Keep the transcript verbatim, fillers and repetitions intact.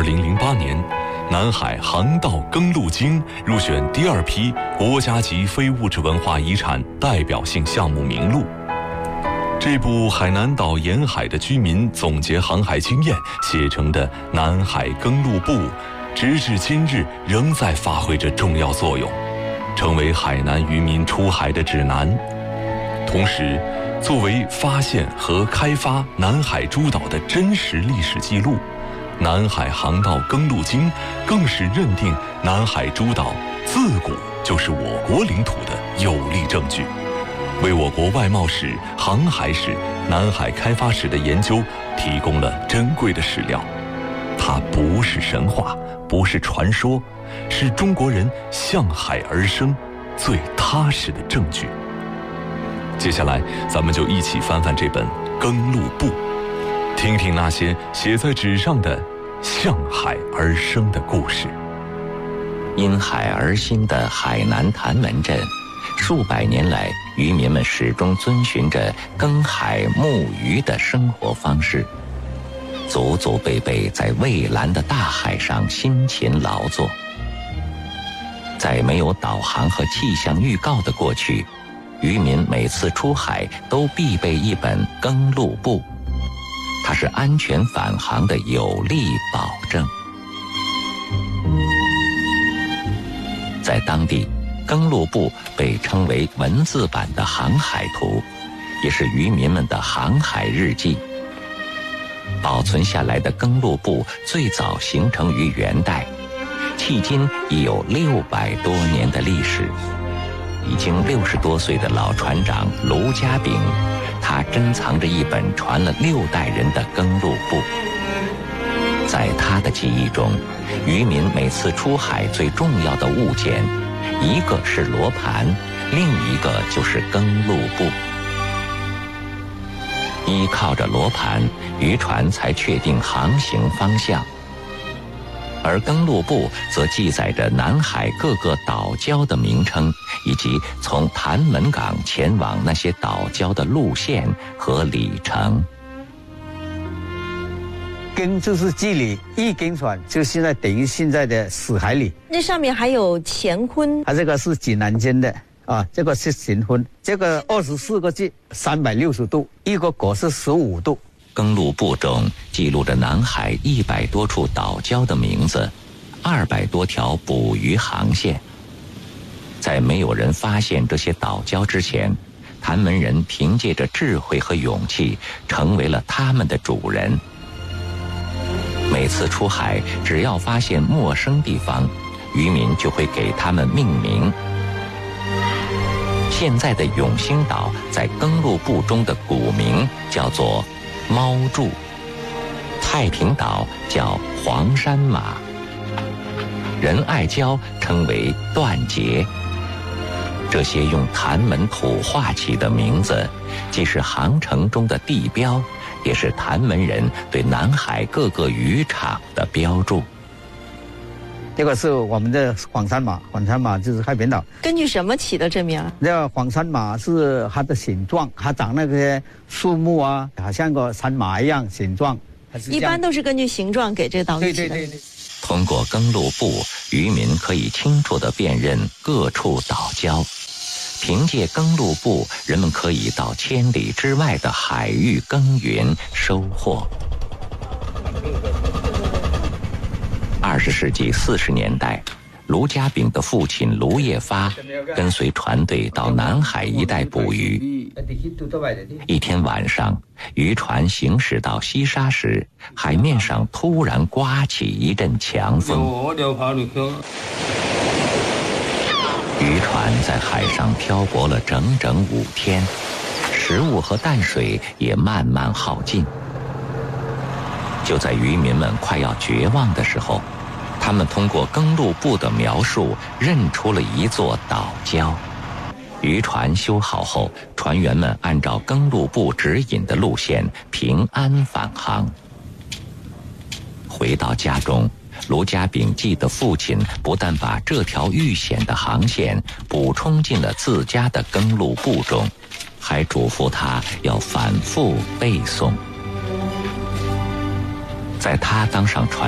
二零零八年，南海航道庚路经入选第二批国家级非物质文化遗产代表性项目名录。这部海南岛沿海的居民总结航海经验写成的《南海庚路簿》，直至今日仍在发挥着重要作用，成为海南渔民出海的指南。同时，作为发现和开发南海诸岛的真实历史记录，南海航道庚路经更是认定南海诸岛自古就是我国领土的有力证据，为我国外贸史、航海史、南海开发史的研究提供了珍贵的史料。它不是神话，不是传说，是中国人向海而生最踏实的证据。接下来，咱们就一起翻翻这本《庚路簿》，听听那些写在纸上的向海而生的故事。 因海而兴的海南潭门镇，数百年来，渔民们始终遵循着耕海牧渔的生活方式，祖祖辈辈在蔚蓝的大海上辛勤劳作。在没有导航和气象预告的过去，渔民每次出海都必备一本庚路簿，它是安全返航的有力保证。在当地，庚路簿被称为文字版的航海图，也是渔民们的航海日记。保存下来的庚路簿最早形成于元代，迄今已有六百多年的历史。已经六十多岁的老船长卢家炳，他珍藏着一本传了六代人的庚路簿。在他的记忆中，渔民每次出海最重要的物件，一个是罗盘，另一个就是庚路簿。依靠着罗盘，渔船才确定航行方向。而庚路簿则记载着南海各个岛礁的名称，以及从潭门港前往那些岛礁的路线和里程。 庚就是距离，一庚船就现在等于现在的死海里。 那上面还有乾坤， 它这个是指南针的啊，这个是乾坤，这个二十四个字，三百六十度，一个国是十五度。 庚路簿中记录着南海一百多处岛礁的名字，二百多条捕鱼航线。在没有人发现这些岛礁之前，潭门人凭借着智慧和勇气，成为了他们的主人。每次出海，只要发现陌生地方，渔民就会给他们命名。现在的永兴岛在庚路簿中的古名叫做猫柱，太平岛叫黄山马，仁爱礁称为断节。这些用潭门土话起的名字，既是航程中的地标，也是潭门人对南海各个渔场的标注。 这个是我们的黄山马，黄山马就是太平岛。 根据什么起的这名？ 这个黄山马是它的形状，它长那些树木啊，好像个山马一样形状。 一般都是根据形状给这岛屿起的。 对对对对。 通过庚路簿，渔民可以清楚地辨认各处岛礁。凭借庚路簿，人们可以到千里之外的海域耕耘收获。二十世纪四十年代，卢家炳的父亲卢业发跟随船队到南海一带捕鱼。一天晚上，渔船行驶到西沙时，海面上突然刮起一阵强风，渔船在海上漂泊了整整五天，食物和淡水也慢慢耗尽。就在渔民们快要绝望的时候，他们通过庚路簿的描述认出了一座岛礁。渔船修好后，船员们按照庚路簿指引的路线平安返航。回到家中，卢家炳记的父亲不但把这条遇险的航线补充进了自家的庚路簿中，还嘱咐他要反复背诵。在他当上船